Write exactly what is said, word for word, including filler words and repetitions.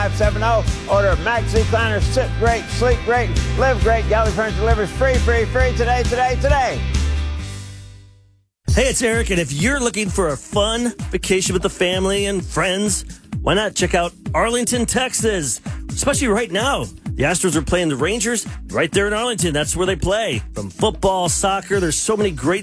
five seven zero. Order Max Recliner. Sit great, sleep great, live great. Galley Furniture delivers free, free, free today, today, today. Hey, it's Eric, and if you're looking for a fun vacation with the family and friends, why not check out Arlington, Texas? Especially right now. The Astros are playing the Rangers right there in Arlington. That's where they play. From football, soccer, there's so many great